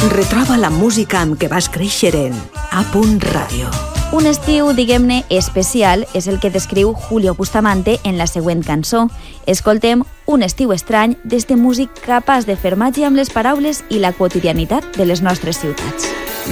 Retroba la música amb què vas créixer en A.Radio. Un estiu, diguem-ne, especial és el que descriu Julio Bustamante en la següent cançó. Escoltem Un estiu estrany d'este músic capaç de fer màgia amb les paraules i la quotidianitat de les nostres ciutats.